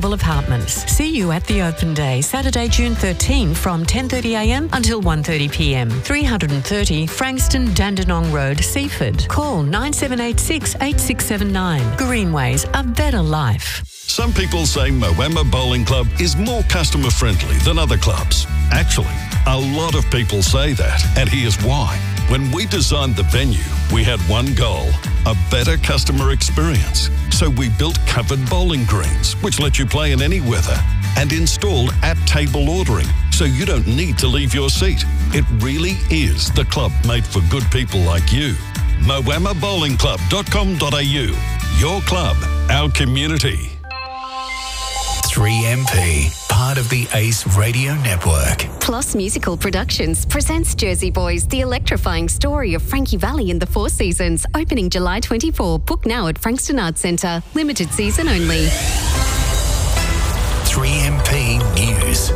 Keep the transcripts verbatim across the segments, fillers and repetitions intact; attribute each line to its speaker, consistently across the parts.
Speaker 1: Hospital Apartments. See you at the open day, Saturday, June thirteenth from ten thirty a m until one thirty p m. three thirty Frankston Dandenong Road, Seaford. Call nine seven eight six, eight six seven nine. Greenways, a better life.
Speaker 2: Some people say Moama Bowling Club is more customer friendly than other clubs. Actually, a lot of people say that, and here's why. When we designed the venue, we had one goal, a better customer experience. So we built covered bowling greens, which let you play in any weather, and installed at-table ordering, so you don't need to leave your seat. It really is the club made for good people like you. moama bowling club dot com dot a u. Your club, our community.
Speaker 3: three M P, part of the Ace Radio Network.
Speaker 4: Plus Musical Productions presents Jersey Boys, the electrifying story of Frankie Valli in the Four Seasons, opening July twenty-fourth. Book now at Frankston Arts Centre. Limited season only.
Speaker 3: three M P News.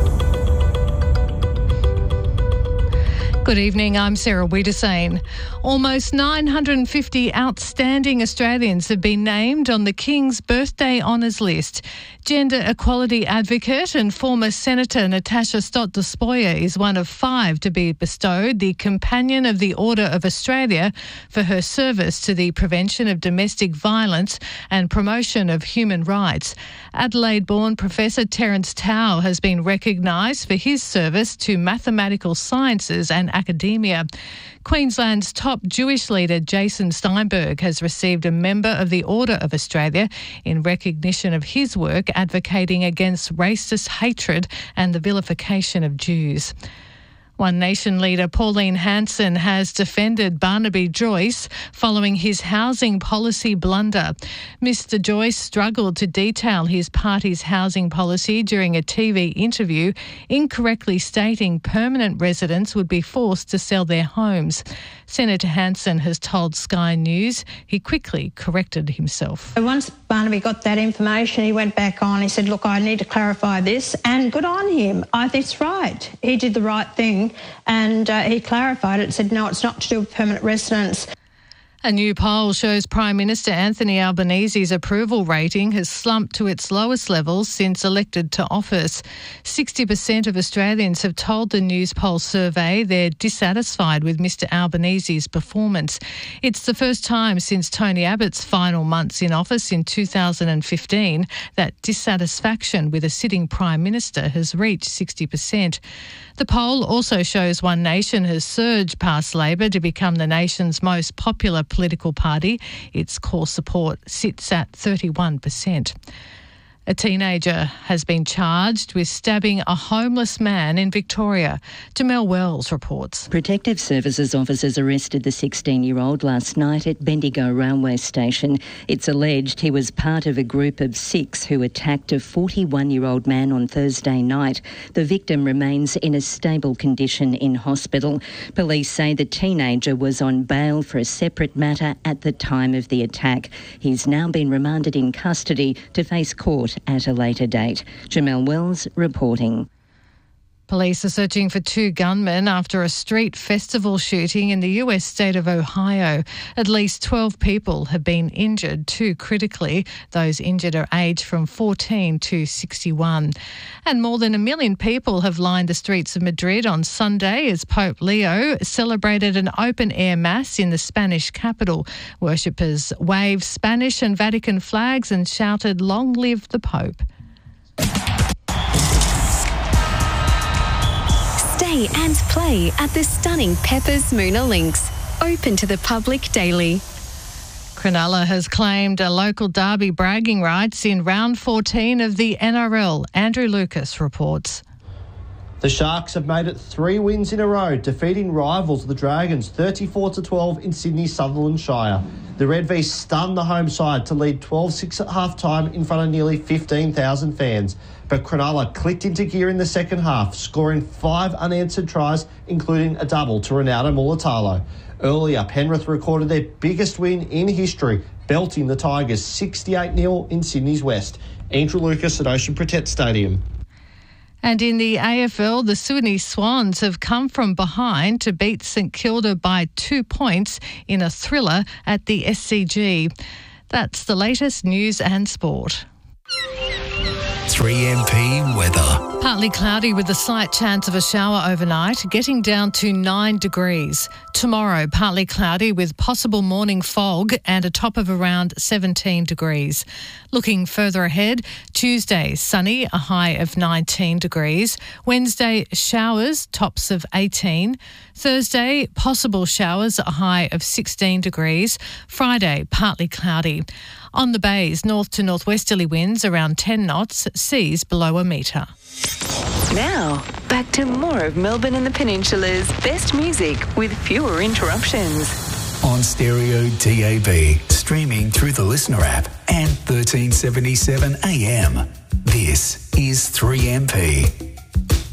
Speaker 5: Good evening, I'm Sarah Wiedersane. Almost nine hundred fifty outstanding Australians have been named on the King's Birthday Honours List. Gender equality advocate and former Senator Natasha Stott-Despoja is one of five to be bestowed the Companion of the Order of Australia for her service to the prevention of domestic violence and promotion of human rights. Adelaide-born Professor Terence Tao has been recognised for his service to mathematical sciences and academia. Queensland's top Jewish leader Jason Steinberg has received a Member of the Order of Australia in recognition of his work advocating against racist hatred and the vilification of Jews. One Nation leader Pauline Hanson has defended Barnaby Joyce following his housing policy blunder. Mister Joyce struggled to detail his party's housing policy during a T V interview, incorrectly stating permanent residents would be forced to sell their homes. Senator Hanson has told Sky News he quickly corrected himself.
Speaker 6: Once Barnaby got that information, he went back on. He said, look, I need to clarify this, and good on him. I think it's right. He did the right thing. And uh, he clarified it and said, no, it's not to do with permanent residents.
Speaker 5: A new poll shows Prime Minister Anthony Albanese's approval rating has slumped to its lowest levels since elected to office. sixty percent of Australians have told the Newspoll survey they're dissatisfied with Mister Albanese's performance. It's the first time since Tony Abbott's final months in office in two thousand fifteen that dissatisfaction with a sitting Prime Minister has reached sixty percent. The poll also shows One Nation has surged past Labor to become the nation's most popular political party. Its core support sits at thirty-one percent. A teenager has been charged with stabbing a homeless man in Victoria. Jamel Wells reports.
Speaker 7: Protective Services officers arrested the sixteen-year-old last night at Bendigo railway station. It's alleged he was part of a group of six who attacked a forty-one-year-old man on Thursday night. The victim remains in a stable condition in hospital. Police say the teenager was on bail for a separate matter at the time of the attack. He's now been remanded in custody to face court at a later date. Jamel Wells reporting.
Speaker 5: Police are searching for two gunmen after a street festival shooting in the U S state of Ohio. At least twelve people have been injured, two critically. Those injured are aged from fourteen to sixty-one. And more than a million people have lined the streets of Madrid on Sunday as Pope Leo celebrated an open-air mass in the Spanish capital. Worshippers waved Spanish and Vatican flags and shouted, "Long live the Pope."
Speaker 4: Stay and play at the stunning Peppers Moona Links. Open to the public daily.
Speaker 5: Cronulla has claimed a local derby bragging rights in round fourteen of the N R L. Andrew Lucas reports.
Speaker 8: The Sharks have made it three wins in a row, defeating rivals the Dragons thirty-four to twelve in Sydney Sutherland Shire. The Red V stunned the home side to lead twelve six at half-time in front of nearly fifteen thousand fans. But Cronulla clicked into gear in the second half, scoring five unanswered tries, including a double to Ronaldo Mulatalo. Earlier, Penrith recorded their biggest win in history, belting the Tigers sixty-eight nil in Sydney's West. Andrew Lucas at Ocean Protect Stadium.
Speaker 5: And in the A F L, the Sydney Swans have come from behind to beat St Kilda by two points in a thriller at the S C G. That's the latest news and sport.
Speaker 3: three M P weather.
Speaker 5: Partly cloudy with a slight chance of a shower overnight, getting down to nine degrees. Tomorrow, partly cloudy with possible morning fog and a top of around seventeen degrees. Looking further ahead, Tuesday, sunny, a high of nineteen degrees. Wednesday, showers, tops of eighteen. Thursday, possible showers, a high of sixteen degrees. Friday, partly cloudy. On the bays, north to northwesterly winds around ten knots, seas below a metre.
Speaker 9: Now, back to more of Melbourne and the Peninsula's best music with fewer interruptions.
Speaker 3: On stereo D A B, streaming through the Listener app and thirteen seventy-seven A M. This is three M P.